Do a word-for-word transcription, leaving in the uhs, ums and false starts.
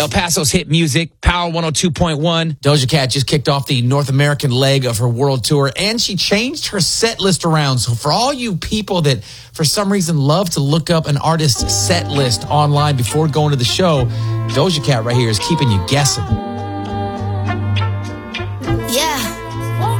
El Paso's hit music, Power one oh two point one. Doja Cat just kicked off the North American leg of her world tour, and she changed her set list around. So for all you people that, for some reason, love to look up an artist's set list online before going to the show, Doja Cat right here is keeping you guessing.